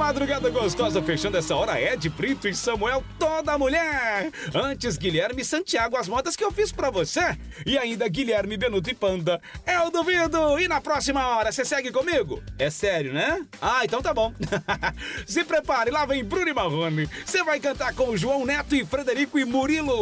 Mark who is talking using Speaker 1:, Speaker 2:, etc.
Speaker 1: madrugada gostosa, fechando essa hora, Ed Brito e Samuel, toda mulher. Antes, Guilherme Santiago, as modas que eu fiz pra você. E ainda Guilherme Benuto e Panda, eu duvido. E na próxima hora, você segue comigo? É sério, né? Ah, então tá bom. Se prepare, lá vem Bruno e Marrone. Você vai cantar com João Neto e Frederico e Murilo.